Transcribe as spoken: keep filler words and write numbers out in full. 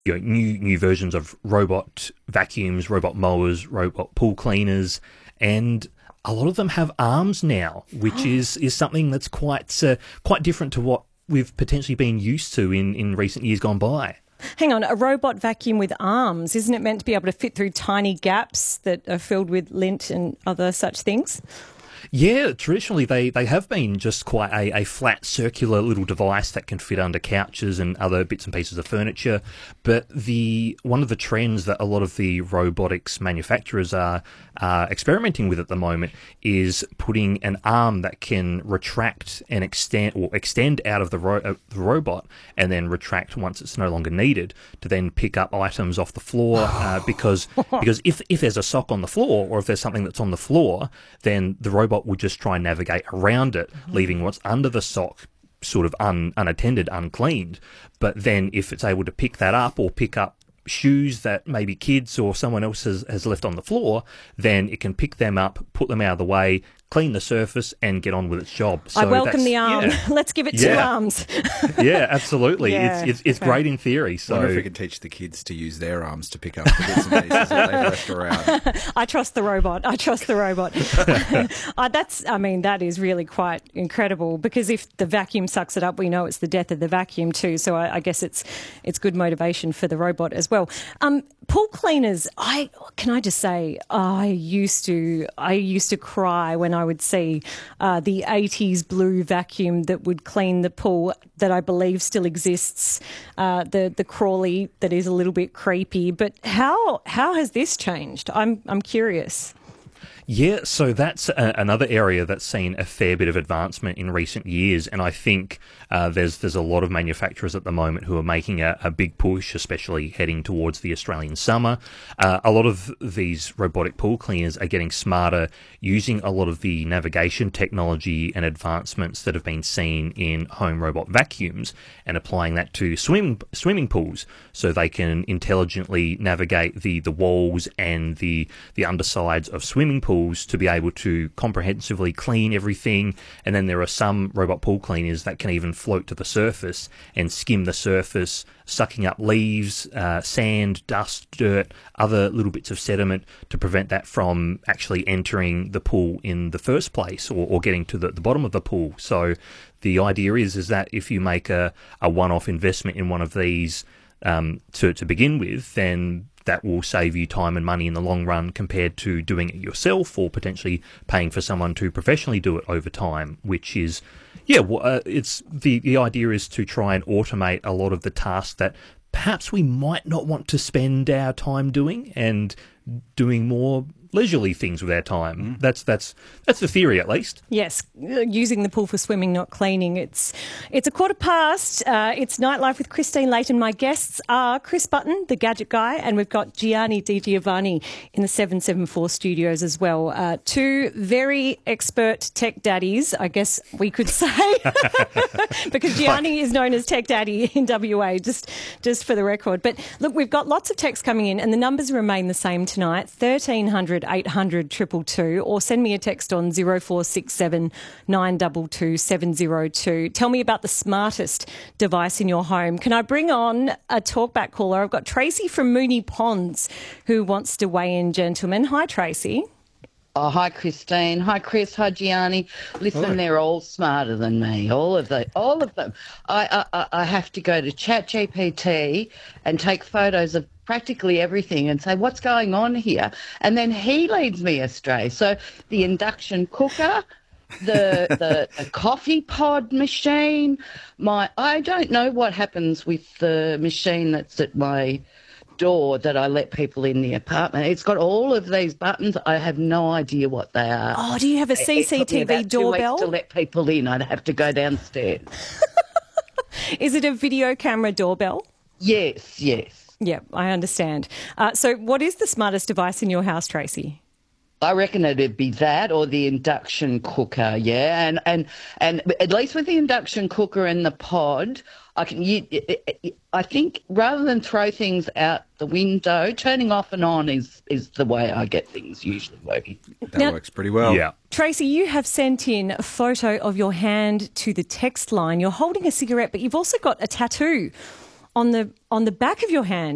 you know, new new versions of robot vacuums, robot mowers, robot pool cleaners, and a lot of them have arms now, which is, is something that's quite uh, quite different to what we've potentially been used to in, in recent years gone by. Hang on, a robot vacuum with arms, isn't it meant to be able to fit through tiny gaps that are filled with lint and other such things? Yeah, traditionally they, they have been just quite a, a flat circular little device that can fit under couches and other bits and pieces of furniture. But the one of the trends that a lot of the robotics manufacturers are uh, experimenting with at the moment is putting an arm that can retract and extend or extend out of the, ro- uh, the robot and then retract once it's no longer needed to then pick up items off the floor. Uh, because because if if there's a sock on the floor or if there's something that's on the floor, then the robot will just try and navigate around it, mm-hmm. leaving what's under the sock sort of un, unattended, uncleaned. But then if it's able to pick that up or pick up shoes that maybe kids or someone else has, has left on the floor, then it can pick them up, put them out of the way, clean the surface and get on with its job. So I welcome the arm. Yeah. Let's give it yeah. two arms. yeah, absolutely. Yeah. It's it's, it's Okay. great in theory. So I wonder if we could teach the kids to use their arms to pick up the bits and pieces that they've left around. I trust the robot. I trust the robot. uh, that's, I mean, that is really quite incredible because if the vacuum sucks it up, we know it's the death of the vacuum too. So I, I guess it's it's good motivation for the robot as well. Um, pool cleaners. I can I just say I used to I used to cry when I would see uh, the eighties blue vacuum that would clean the pool that I believe still exists. Uh, the the Crawley that is a little bit creepy. But how how has this changed? I'm I'm curious. Yeah, so that's a, another area that's seen a fair bit of advancement in recent years, and I think uh, there's there's a lot of manufacturers at the moment who are making a, a big push, especially heading towards the Australian summer. Uh, a lot of these robotic pool cleaners are getting smarter, using a lot of the navigation technology and advancements that have been seen in home robot vacuums, and applying that to swimming swimming pools, so they can intelligently navigate the, the walls and the the undersides of swimming pools to be able to comprehensively clean everything. And then there are some robot pool cleaners that can even float to the surface and skim the surface, sucking up leaves, uh, sand, dust, dirt, other little bits of sediment to prevent that from actually entering the pool in the first place or, or getting to the, the bottom of the pool. So the idea is is that if you make a, a one-off investment in one of these um, to, to begin with, then that will save you time and money in the long run compared to doing it yourself or potentially paying for someone to professionally do it over time, which is, yeah, well, uh, it's the, the idea is to try and automate a lot of the tasks that perhaps we might not want to spend our time doing and doing more leisurely things with our time. Mm. That's that's that's the theory, at least. Yes, using the pool for swimming, not cleaning. It's it's a quarter past. Uh, it's Nightlife with Christine Layton. My guests are Chris Button, the gadget guy, and we've got Gianni Di Giovanni in the seven seven four studios as well. Uh, two very expert tech daddies, I guess we could say, because Gianni is known as Tech Daddy in W A, just, just for the record. But look, we've got lots of texts coming in, and the numbers remain the same tonight, thirteen hundred eight hundred two two two, or send me a text on zero four six seven nine two two seven zero two. Tell me about the smartest device in your home. Can I bring on a talkback caller? I've got Tracy from Moonee Ponds who wants to weigh in, gentlemen. Hi, Tracy. Oh, hi, Christine. Hi, Chris. Hi, Gianni. Listen, Hello. They're all smarter than me. All of them. All of them. I, I, I have to go to ChatGPT and take photos of practically everything and say, what's going on here? And then he leads me astray. So the induction cooker, the, the the coffee pod machine, my I don't know what happens with the machine that's at my door that I let people in the apartment. It's got all of these buttons. I have no idea what they are. Oh, do you have a C C T V it took me about doorbell? two weeks to let people in. I'd have to go downstairs. Is it a video camera doorbell? Yes, yes. Yeah, I understand. Uh, so what is the smartest device in your house, Tracy? I reckon it'd be that or the induction cooker, yeah. And and and at least with the induction cooker and the pod, I can. You, I think rather than throw things out the window, turning off and on is is the way I get things usually working. That Now- works pretty well. Yeah. Tracy, you have sent in a photo of your hand to the text line. You're holding a cigarette, but you've also got a tattoo on the on the back of your hand.